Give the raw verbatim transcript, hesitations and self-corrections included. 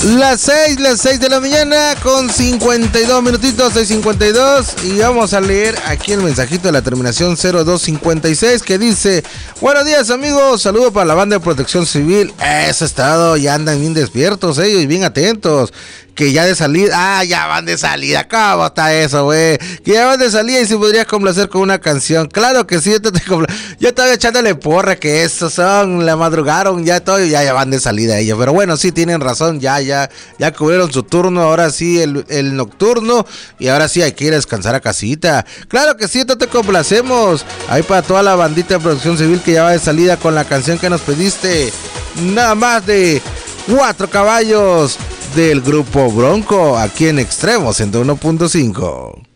Las seis, las seis de la mañana con cincuenta y dos minutitos, seis cincuenta y dos, y vamos a leer aquí el mensajito de la terminación cero dos cincuenta y seis que dice: buenos días amigos, saludo para la banda de protección civil. Eso es todo, ya andan bien despiertos ellos y bien atentos. Que ya de salida, ah, ya van de salida, ¿cómo está eso, güey? Que ya van de salida y si podrías complacer con una canción. Claro que sí, yo, te, te compl- yo estaba echándole porra, que esos son, la madrugaron, ya todo, ya, ya van de salida ellos. Pero bueno, sí, tienen razón, ya, ya, ya cubrieron su turno, ahora sí, el, el nocturno, y ahora sí hay que ir a descansar a casita. Claro que sí, te complacemos. Ahí para toda la bandita de protección civil que ya va de salida con la canción que nos pediste. Nada más de cuatro caballos del grupo Bronco, aquí en Extremo ciento uno punto cinco.